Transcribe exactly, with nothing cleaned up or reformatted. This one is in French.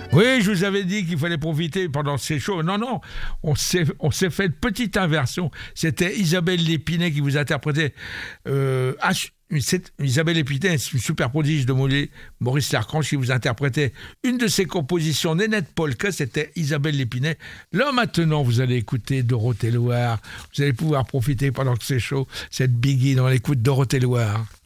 Oui, je vous avais dit qu'il fallait profiter pendant ces shows. Non, non, on s'est, on s'est fait une petite inversion. C'était Isabelle Lépinet qui vous interprétait. Euh, ah, c'est, Isabelle Lépinet, c'est une super prodige de Maurice Larcrange qui vous interprétait une de ses compositions, Nénette Polka, c'était Isabelle Lépinet. Là, maintenant, vous allez écouter Dorothée Loire. Vous allez pouvoir profiter pendant que c'est chaud, cette biggie dans l'écoute Dorothée Loire.